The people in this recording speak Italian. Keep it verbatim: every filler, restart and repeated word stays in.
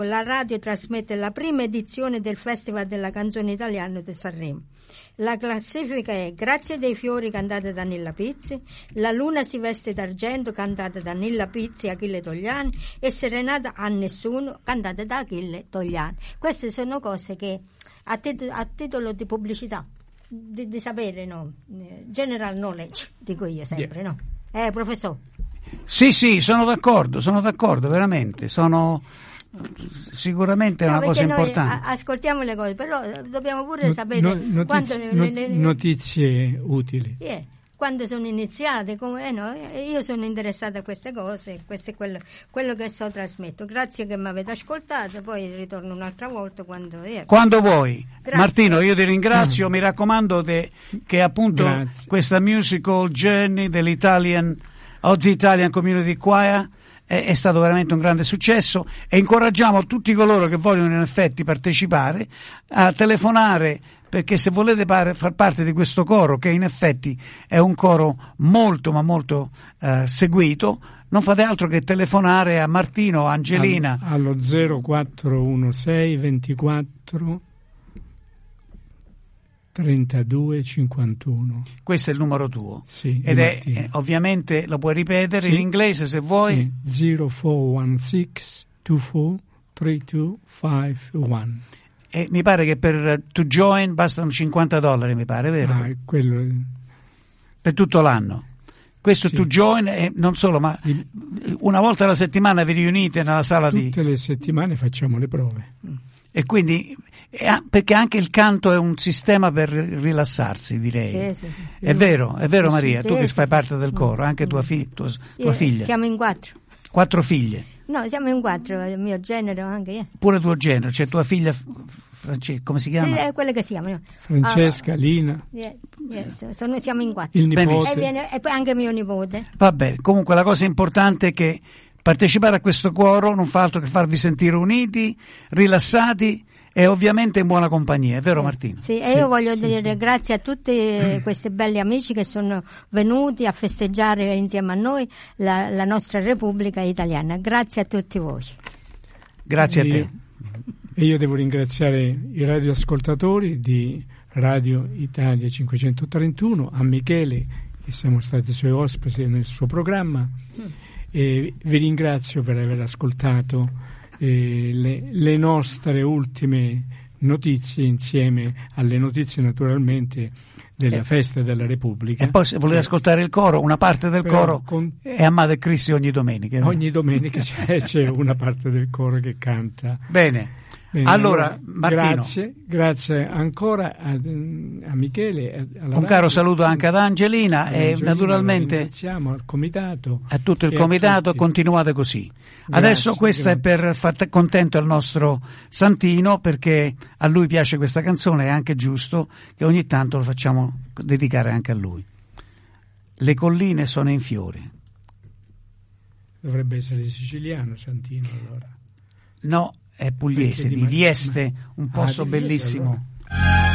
La radio trasmette la prima edizione del Festival della canzone italiana di Sanremo. La classifica è Grazie dei fiori cantata da Nilla Pizzi, La luna si veste d'argento cantata da Nilla Pizzi e Achille Togliani e Serenata a nessuno cantata da Achille Togliani. Queste sono cose che a, tit- a titolo di pubblicità, di, di sapere, no? General knowledge, dico io sempre, yeah. no? Eh, professore? Sì, sì, sono d'accordo, sono d'accordo, veramente, sono... Sicuramente è no, una cosa importante. A- ascoltiamo le cose, però dobbiamo pure no, sapere no, notizie, quando no, le, le, notizie utili. Yeah, quando sono iniziate, come, eh no, io sono interessata a queste cose, questo è quello, quello che so trasmetto. Grazie che mi avete ascoltato, poi ritorno un'altra volta quando eh. Quando vuoi. Grazie. Martino, io ti ringrazio, mm. mi raccomando te, che appunto Grazie. Questa musical journey dell'Italian Ozi Italian Community Choir è stato veramente un grande successo e incoraggiamo tutti coloro che vogliono in effetti partecipare a telefonare, perché se volete pare, far parte di questo coro, che in effetti è un coro molto ma molto eh, seguito, non fate altro che telefonare a Martino, Angelina All, allo zero quattro uno sei ventiquattro trentadue cinquantuno. Questo è il numero tuo. Sì, ed è eh, ovviamente lo puoi ripetere sì. in inglese se vuoi. Sì. zero four one six two four three two five one. E mi pare che per to join bastano cinquanta dollari, mi pare, vero? Ah, quello per tutto l'anno. Questo sì. to join e non solo, ma una volta alla settimana vi riunite nella sala tutte di tutte le settimane facciamo le prove. E quindi perché anche il canto è un sistema per rilassarsi, direi. Sì, sì. È vero, è vero Maria, sì, tu che fai parte del coro, anche tua, fi- tua, tua figlia. Siamo in quattro. Quattro figlie? No, siamo in quattro, il mio genero anche. Eh. Pure tuo genero, cioè tua figlia Francesca, come si chiama? Sì, è quella che si chiama. Francesca, ah, Lina. Yeah, yes, sono, siamo in quattro. Il nipote. E, viene, e poi anche mio nipote. Va bene, comunque la cosa importante è che partecipare a questo coro non fa altro che farvi sentire uniti, rilassati e ovviamente in buona compagnia, è vero eh, Martino? Sì, e sì, io voglio sì, dire sì. grazie a tutti questi belli amici che sono venuti a festeggiare insieme a noi la, la nostra Repubblica Italiana. Grazie a tutti voi. Grazie e a te. Io, e io devo ringraziare i radioascoltatori di Radio Italia cinquecentotrentuno, a Michele, che siamo stati suoi ospiti nel suo programma, mm. e vi ringrazio per aver ascoltato Eh, le, le nostre ultime notizie insieme alle notizie naturalmente della eh, festa della Repubblica. E poi se volete eh, ascoltare il coro, una parte del coro con, è Amate Cristi ogni domenica. Ogni domenica c'è, c'è una parte del coro che canta. Bene. Bene, allora, Martino, grazie, grazie ancora a, a Michele. Alla un caro saluto anche ad Angelina, ad e Angelina, naturalmente ringraziamo al comitato, a tutto il comitato, continuate così. Grazie, adesso questa grazie. È per far contento il nostro Santino, perché a lui piace questa canzone, è anche giusto che ogni tanto lo facciamo dedicare anche a lui. Le colline sono in fiore. Dovrebbe essere siciliano Santino allora. No, è pugliese, di, di Vieste, un posto ah, bellissimo. Allora.